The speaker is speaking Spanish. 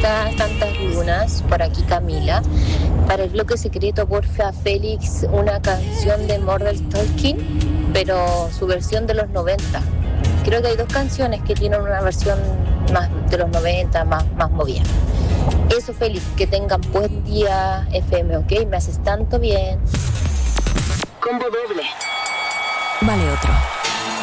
tantas lunas, por aquí Camila. Para el bloque secreto, porfa, Félix, una canción de Modern Talking, pero su versión de los 90. Creo que hay dos canciones que tienen una versión más de los 90, más movida. Eso, Félix, que tengan buen día, FM, ¿ok? Me haces tanto bien. Combo doble. Vale otro.